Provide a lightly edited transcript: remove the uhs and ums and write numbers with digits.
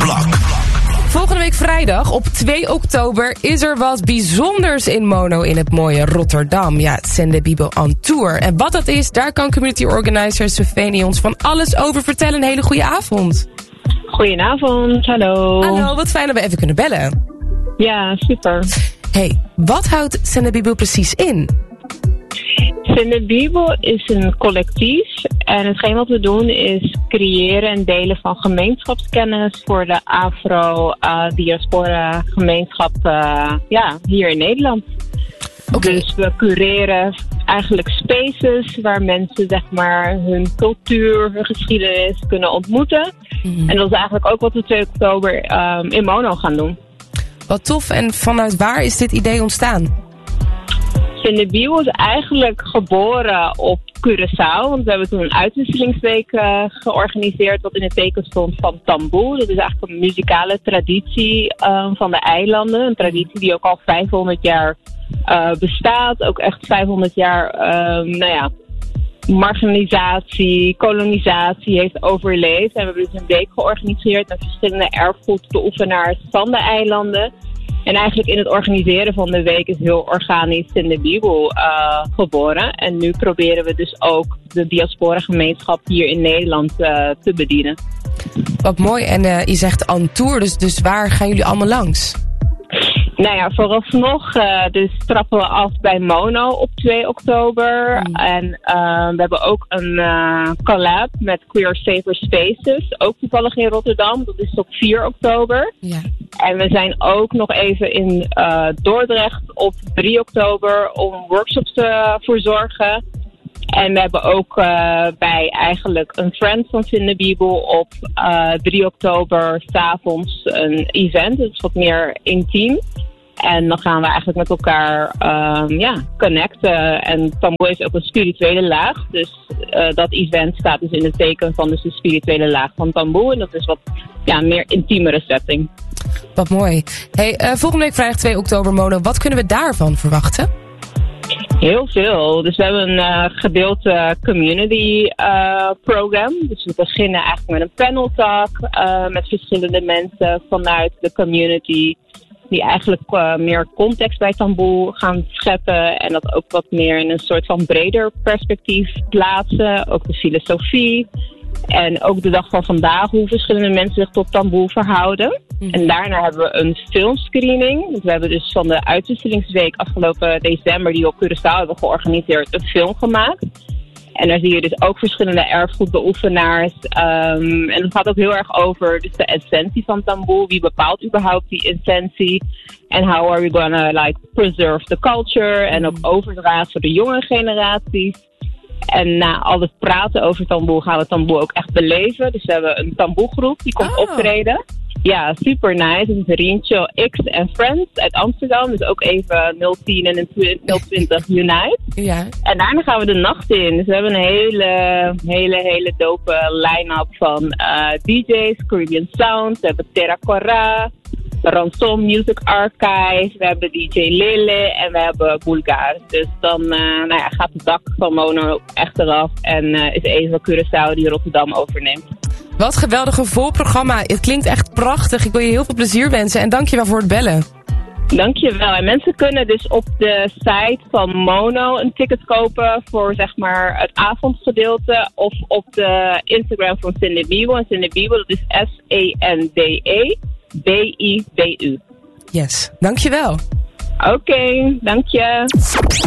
Blok. Volgende week vrijdag op 2 oktober is er wat bijzonders in Mono in het mooie Rotterdam. Ja, Sende Bibo on Tour. En wat dat is, daar kan community organizer Sofenie ons van alles over vertellen. Een hele goede avond. Goedenavond, hallo. Hallo, wat fijn dat we even kunnen bellen. Ja, super. Hey, wat houdt Sende Bibo precies in? Sende Bibo is een collectief en hetgeen wat we doen is creëren en delen van gemeenschapskennis voor de Afro-diaspora gemeenschap hier in Nederland. Okay. Dus we cureren eigenlijk spaces waar mensen zeg maar hun cultuur, hun geschiedenis kunnen ontmoeten. En dat is eigenlijk ook wat we 2 oktober in Mono gaan doen. Wat tof, en vanuit waar is dit idee ontstaan? Sende Bibo is eigenlijk geboren op Curaçao, want we hebben toen een uitwisselingsweek georganiseerd wat in het teken stond van tamboe. Dat is eigenlijk een muzikale traditie van de eilanden, een traditie die ook al 500 jaar bestaat, ook echt 500 jaar marginalisatie, kolonisatie heeft overleefd. En we hebben dus een week georganiseerd met verschillende erfgoedbeoefenaars van de eilanden. En eigenlijk in het organiseren van de week is heel organisch Sende Bibo geboren. En nu proberen we dus ook de diaspora gemeenschap hier in Nederland te bedienen. Wat mooi. En je zegt on tour, dus waar gaan jullie allemaal langs? Nou ja, vooralsnog dus trappen we af bij Mono op 2 oktober. En we hebben ook een collab met Queer Safer Spaces, ook toevallig in Rotterdam. Dat is op 4 oktober. Ja. En we zijn ook nog even in Dordrecht op 3 oktober om workshops te verzorgen. En we hebben ook bij eigenlijk een friend van Sende Bibo op 3 oktober 's avonds een event. Dat is wat meer intiem. En dan gaan we eigenlijk met elkaar connecten. En tamboe is ook een spirituele laag. Dus dat event staat dus in het teken van de spirituele laag van tamboe. En dat is wat meer intiemere setting. Wat mooi. Hey, volgende week vrijdag 2 oktober Mono. Wat kunnen we daarvan verwachten? Heel veel. Dus we hebben een gedeeld community program. Dus we beginnen eigenlijk met een panel talk met verschillende mensen vanuit de community die eigenlijk meer context bij tamboe gaan scheppen en dat ook wat meer in een soort van breder perspectief plaatsen. Ook de filosofie en ook de dag van vandaag, hoe verschillende mensen zich tot tamboe verhouden. En daarna hebben we een filmscreening. Dus we hebben dus van de uitwisselingsweek afgelopen december die we op Curaçao hebben georganiseerd een film gemaakt. En daar zie je dus ook verschillende erfgoedbeoefenaars. En het gaat ook heel erg over dus de essentie van tamboe. Wie bepaalt überhaupt die essentie? En how are we gonna preserve the culture? En ook overdragen voor de jonge generaties. En na al het praten over tamboe gaan we tamboe ook echt beleven. Dus we hebben een tamboegroep die komt optreden. Ja, super nice. Dat is Rientje X en Friends uit Amsterdam. Dus ook even 010 en 020 Unite. Ja. En daarna gaan we de nacht in. Dus we hebben een hele dope line-up van DJ's, Caribbean Sound. We hebben Terra Cora, Ransom Music Archive. We hebben DJ Lele en we hebben Bulgar. Dus dan gaat het dak van Mono echt eraf. En is even Curaçao die Rotterdam overneemt. Wat geweldig, een vol programma. Het klinkt echt prachtig. Ik wil je heel veel plezier wensen en dankjewel voor het bellen. Dankjewel. En mensen kunnen dus op de site van Mono een ticket kopen voor zeg maar het avondgedeelte. Of op de Instagram van Sende Bibo. En Sende Bibo, dat is SENDEBIBU. Yes, dankjewel. Oké, dank je.